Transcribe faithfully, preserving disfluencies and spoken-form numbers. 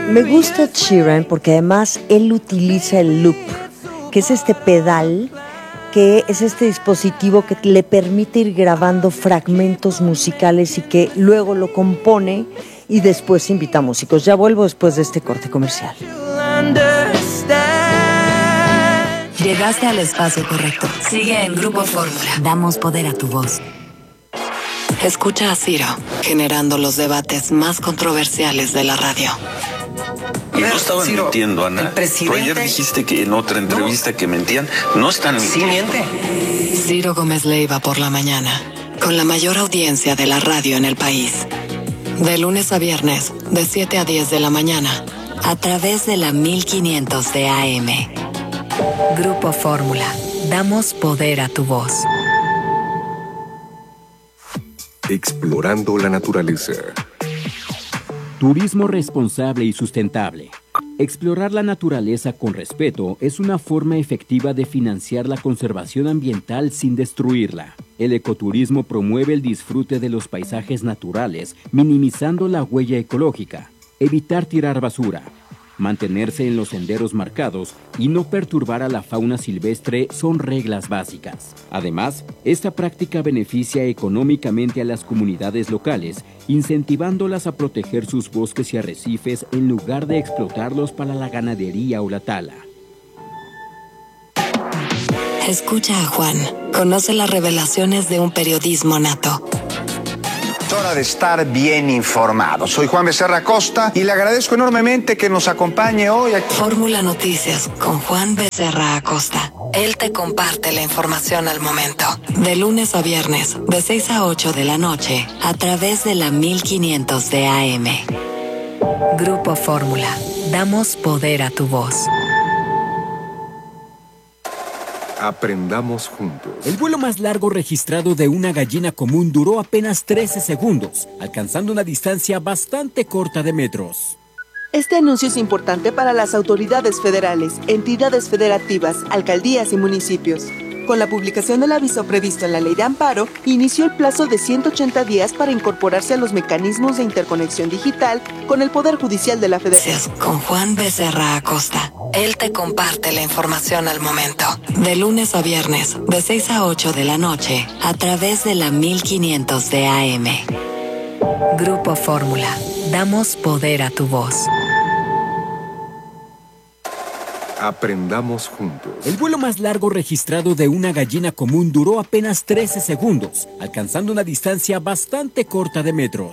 Me gusta Sheeran porque además él utiliza el loop, que es este pedal, que es este dispositivo que le permite ir grabando fragmentos musicales y que luego lo compone y después invita a músicos. Ya vuelvo después de este corte comercial. Llegaste al espacio correcto. Sigue en Grupo Fórmula. Damos poder a tu voz. Escucha a Ciro, generando los debates más controversiales de la radio. Y no estaban Ciro, mintiendo, Ana. Tú ayer dijiste que en otra entrevista no. que mentían. No están mintiendo. Sí miente. Ciro Gómez Leiva por la mañana, con la mayor audiencia de la radio en el país. De lunes a viernes, de siete a diez de la mañana, a través de la mil quinientos de A M. Grupo Fórmula. Damos poder a tu voz. Explorando la naturaleza. Turismo responsable y sustentable. Explorar la naturaleza con respeto es una forma efectiva de financiar la conservación ambiental sin destruirla. El ecoturismo promueve el disfrute de los paisajes naturales, minimizando la huella ecológica. Evitar tirar basura. Mantenerse en los senderos marcados y no perturbar a la fauna silvestre son reglas básicas. Además, esta práctica beneficia económicamente a las comunidades locales, incentivándolas a proteger sus bosques y arrecifes en lugar de explotarlos para la ganadería o la tala. Escucha a Juan. Conoce las revelaciones de un periodismo nato. Hora de estar bien informado. Soy Juan Becerra Acosta y le agradezco enormemente que nos acompañe hoy aquí. Fórmula Noticias con Juan Becerra Acosta. Él te comparte la información al momento. De lunes a viernes, de seis a ocho de la noche, a través de la mil quinientos de A M. Grupo Fórmula. Damos poder a tu voz. Aprendamos juntos. El vuelo más largo registrado de una gallina común duró apenas trece segundos, alcanzando una distancia bastante corta de metros. Este anuncio es importante para las autoridades federales, entidades federativas, alcaldías y municipios. Con la publicación del aviso previsto en la Ley de Amparo, inició el plazo de ciento ochenta días para incorporarse a los mecanismos de interconexión digital con el Poder Judicial de la Federación. Con Juan Becerra Acosta. Él te comparte la información al momento. De lunes a viernes, de seis a ocho de la noche, a través de la mil quinientos de A M. Grupo Fórmula. Damos poder a tu voz. Aprendamos juntos. El vuelo más largo registrado de una gallina común duró apenas trece segundos, alcanzando una distancia bastante corta de metros.